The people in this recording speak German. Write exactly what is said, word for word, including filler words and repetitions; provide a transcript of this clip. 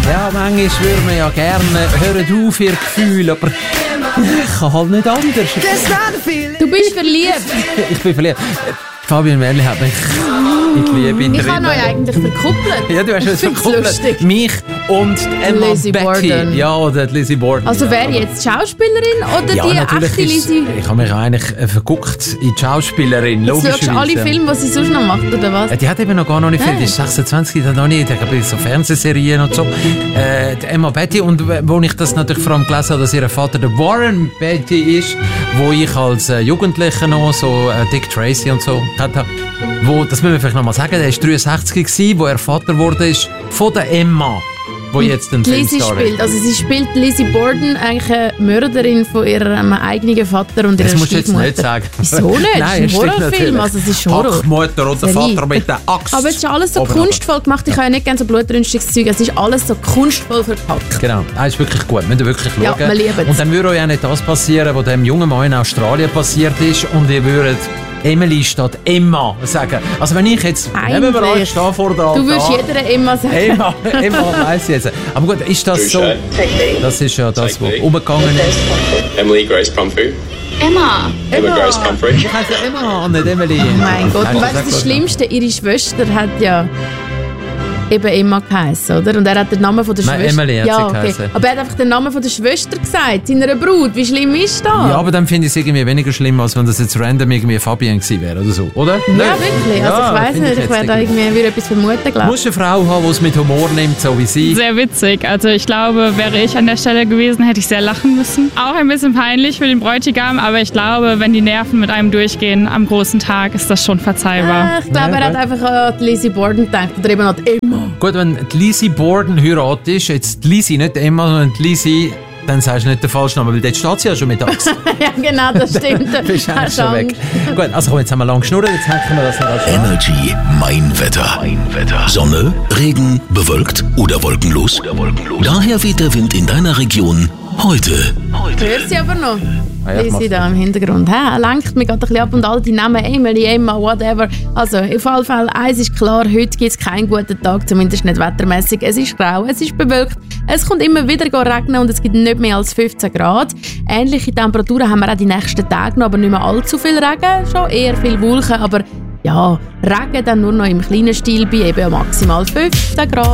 Ja, manchmal würde man ja gerne hören auf ihr Gefühl, aber ich kann halt nicht anders. Du bist verliebt. Ich bin verliebt. Fabian Merli hat mich in die Liebe in Ich habe euch eigentlich verkuppelt. Ja, du hast uns verkuppelt. Lustig. Mich und Emma Lizzie Becky. Borden. Ja, oder Lizzie Borden. Also ja. wer jetzt Schauspielerin oder Ja, die natürlich echte ist, Lizzie? ich habe mich eigentlich äh, verguckt in die Schauspielerin, Jetzt logischerweise. schaust du alle Filme, die sie sonst noch macht, oder was? Äh, Die hat eben noch gar noch nicht viel. Ah. Die ist sechsundzwanzig, die hat noch nicht. Ich habe so Fernsehserien und so. Äh, die Emma Betty. Und w- wo ich das natürlich vor allem gelesen habe, dass ihr Vater der Warren Betty ist, wo ich als äh, Jugendlicher noch so äh, Dick Tracy und so hatte. Wo, das müssen wir vielleicht noch mal sagen, der war dreiundsechzig gewesen, wo er Vater wurde ist von der Emma, wo jetzt ein Lizzie Filmstar ist. spielt, also sie spielt Lizzie Borden, eigentlich eine Mörderin von ihrem eigenen Vater und ihrer Das musst du jetzt Stiefmutter. nicht sagen. Wieso nicht? Nein, Es ist ein stimmt Horrorfilm, natürlich. also es ist Horror. Hackmutter und der Serie. Vater mit der Axt. Aber es ist alles so Oben kunstvoll gemacht. Ich habe ja nicht gerne so blutrünstiges Zeug. Es ist alles so kunstvoll verpackt. Genau, das ist wirklich gut. Müsst ihr wirklich schauen. Ja, wir lieben es. Und dann würde euch auch nicht das passieren, was dem jungen Mann in Australien passiert ist. Und ihr würdet Emily statt Emma sagen. Also wenn ich jetzt, nehmen wir an, ich stehe vor der Du würdest Altar. jeder immer sagen. Emma, Emma weiss ich jetzt. Aber gut, ist das so? Das ist ja das, was umgegangen ist. Emily Grace Pumphrey. Emma! Emma Grace Pumphrey. Ich heiße Emma und nicht Emily. Oh mein Gott, Hast und du weißt du, gesagt, das was? Schlimmste, ihre Schwester hat ja eben Emma geheißen, oder? Und er hat den Namen von der Nein, Schwester... Emily hat ja, sie okay. geheißen. Aber er hat einfach den Namen von der Schwester gesagt, seiner Brut. Wie schlimm ist das? Ja, aber dann finde ich es irgendwie weniger schlimm, als wenn das jetzt random irgendwie Fabian gewesen wäre oder so, oder? Ja, wirklich. Also Ja, ich weiss finde nicht, ich jetzt werde da irgendwie wieder etwas vermuten, Du glaube musst eine Frau haben, die es mit Humor nimmt, so wie sie. Sehr witzig. Also ich glaube, wäre ich an der Stelle gewesen, hätte ich sehr lachen müssen. Auch ein bisschen peinlich für den Bräutigam, aber ich glaube, wenn die Nerven mit einem durchgehen am großen Tag, ist das schon verzeihbar. Ah, ich glaube, Ja, er hat gut. einfach an die Lizzie Borden gedacht oder eben an die Emma. Gut, wenn die Lizzie Borden heiratest, jetzt die Lizzie, nicht die Emma, sondern die Lizzie, dann sagst du nicht den falschen Namen, weil dort steht sie ja schon mit Axt. Ja, genau, das stimmt. Bist du eigentlich Hast schon weg. Angst. Gut, also komm, jetzt haben wir lang geschnurrt, jetzt hängen wir das noch an. Energy Mein Wetter. Mein Wetter. Sonne, Regen, bewölkt oder wolkenlos. Oder wolkenlos. Daher weht der Wind in deiner Region heute. Heute. Hört sie aber noch. Ah ja, ich Lizzie mach's. da im Hintergrund. Er lenkt mich gerade ein bisschen ab und all die Namen, Emily, Emma, whatever. Also, auf jeden Fall, eins ist klar, heute gibt es keinen guten Tag, zumindest nicht wettermäßig. Es ist grau, es ist bewölkt, es kommt immer wieder regnen und es gibt nicht mehr als fünfzehn Grad. Ähnliche Temperaturen haben wir auch die nächsten Tage noch, aber nicht mehr allzu viel Regen, schon eher viel Wolken, aber ja, Regen dann nur noch im kleinen Stil bei eben maximal fünfzehn Grad.